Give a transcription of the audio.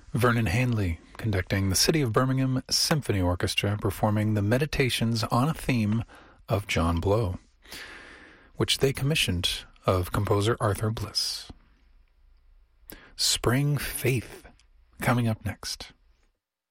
Vernon Handley conducting the City of Birmingham Symphony Orchestra performing the Meditations on a theme of John Blow, which they commissioned of composer Arthur Bliss. Spring Faith coming up next.